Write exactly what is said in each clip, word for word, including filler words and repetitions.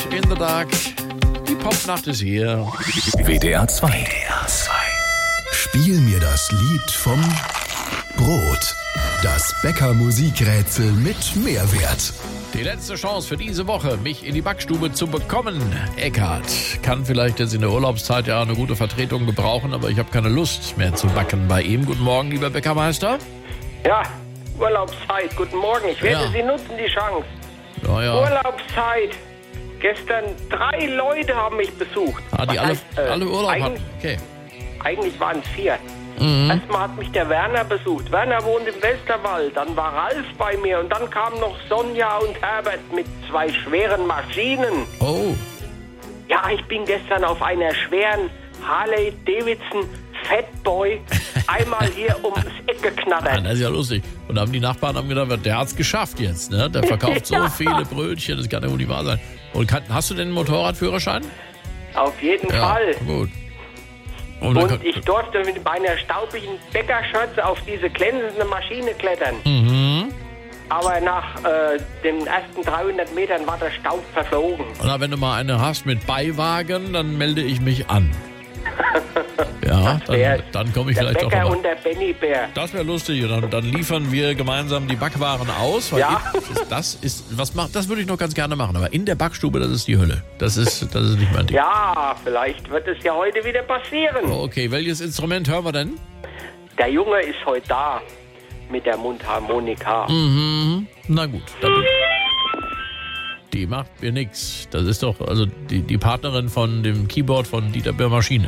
in the Dark. Die Popnacht ist hier. W D R zwei. W D R zwei. Spiel mir das Lied vom Brot. Das Bäcker-Musikrätsel mit Mehrwert. Die letzte Chance für diese Woche, mich in die Backstube zu bekommen. Eckhard kann vielleicht jetzt in der Urlaubszeit ja eine gute Vertretung gebrauchen, aber ich habe keine Lust mehr zu backen bei ihm. Guten Morgen, lieber Bäckermeister. Ja, Urlaubszeit. Guten Morgen. Ich werde Ja. Sie nutzen, die Chance. Ja, ja. Urlaubszeit. Gestern drei Leute haben mich besucht. Ah, die Was alle, heißt, äh, alle Urlaub hatten. eigentlich, Okay. eigentlich waren es vier. Mhm. Erstmal hat mich der Werner besucht. Werner wohnt im Westerwald. Dann war Ralf bei mir. Und dann kamen noch Sonja und Herbert mit zwei schweren Maschinen. Oh, Ja, ich bin gestern auf einer schweren Harley Davidson Fatboy einmal hier ums Eck ah, geknattert. das ist ja lustig. Und da haben die Nachbarn haben gedacht, der hat's geschafft jetzt. Ne? Der verkauft so Ja. viele Brötchen, das kann ja wohl nicht wahr sein. Und kann, hast du denn einen Motorradführerschein? Auf jeden Ja, Fall. gut. Und, dann Und kann- ich durfte mit meiner staubigen Bäckerschürze auf diese glänzende Maschine klettern. Mhm. Aber nach äh, den ersten dreihundert Metern war der Staub verflogen. Oder wenn du mal eine hast mit Beiwagen, dann melde ich mich an. Ja, dann, wär dann komme ich Der vielleicht auch Bäcker mal. und der Bennybär. Das wäre lustig. Und dann, dann liefern wir gemeinsam die Backwaren aus. Weil Ja. ich, das ist, was macht, das würde ich noch ganz gerne machen. Aber in der Backstube, das ist die Hölle. Das ist, das ist nicht mein Ding. Ja, vielleicht wird es ja heute wieder passieren. Oh, okay, welches Instrument hören wir denn? Der Junge ist heute da mit der Mundharmonika. Mhm. Na gut. Dann, die macht mir nix. Das ist doch also die, die Partnerin von dem Keyboard von Dieter Bär Maschine.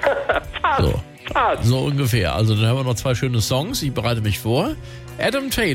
Fast, So. fast. So ungefähr. Also dann hören wir noch zwei schöne Songs. Ich bereite mich vor. Adam Taylor.